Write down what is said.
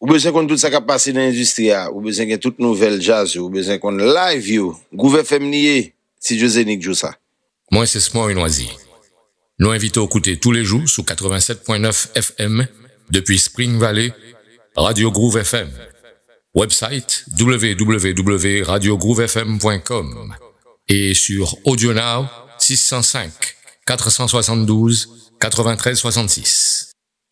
Ou besoin qu'on tout ça qui a passé dans l'industrie, ou besoin qu'on toute nouvelle jazz, ou besoin qu'on live you, Groove FM nié, si José Nick joue ça. Moi, c'est Small et Noisy. Nous invitons à écouter tous les jours sous 87.9 FM depuis Spring Valley, Radio Groove FM. Website www.radiogroovefm.com et sur AudioNow 605 472 93 66.